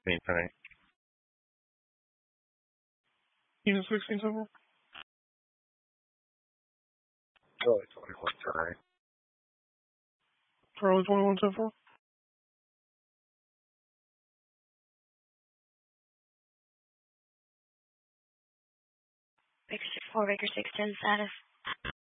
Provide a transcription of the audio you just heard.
16 Unit 16 Temple. Charlie 21 tonight. Charlie 21 Temple. Baker 6-4, Baker 610 status.